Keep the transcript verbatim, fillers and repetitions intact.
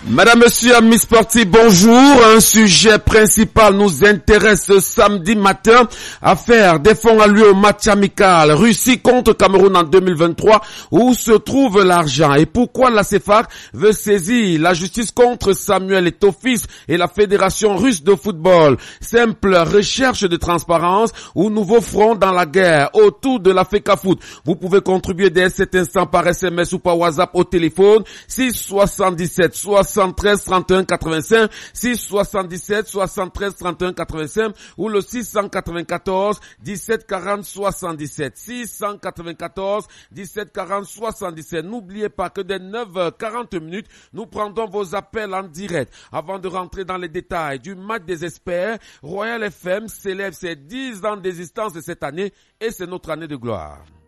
Madame, Monsieur, amis sportifs, bonjour. Un sujet principal nous intéresse ce samedi matin. Affaire des fonds alloués au match amical Russie contre Cameroun en deux mille vingt-trois. Où se trouve l'argent et pourquoi la C F A C veut saisir la justice contre Samuel Eto'o et la Fédération russe de football. Simple recherche de transparence ou nouveau front dans la guerre autour de la FECAFOOT. Vous pouvez contribuer dès cet instant par S M S ou par WhatsApp au téléphone six soixante-dix-sept soixante-treize trente et un quatre-vingt-cinq, six soixante-dix-sept soixante-treize trente et un quatre-vingt-cinq ou le six cent quatre-vingt-quatorze dix-sept quarante soixante-dix-sept, six cent quatre-vingt-quatorze dix-sept quarante soixante-dix-sept. N'oubliez pas que dès neuf heures quarante minutes, nous prendrons vos appels en direct. Avant de rentrer dans les détails du match des experts, Royal F M célèbre ses dix ans d'existence de cette année et c'est notre année de gloire.